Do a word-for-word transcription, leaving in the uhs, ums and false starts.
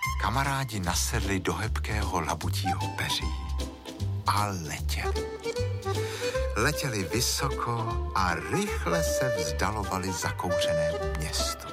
kamarádi nasedli do hebkého labutího peří a letěli. Letěli vysoko a rychle se vzdalovali zakouřenému městu.